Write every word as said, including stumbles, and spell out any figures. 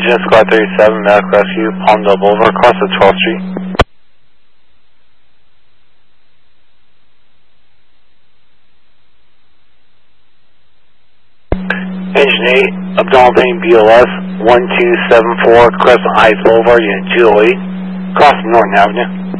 Engine Squad thirty-seven, Medical Rescue, Palmdale Boulevard, across the twelfth Street. Engine eight, Abdominal Pain B L S, one two seven four, Crescent Heights Boulevard, Unit two oh eight, across from Norton Avenue.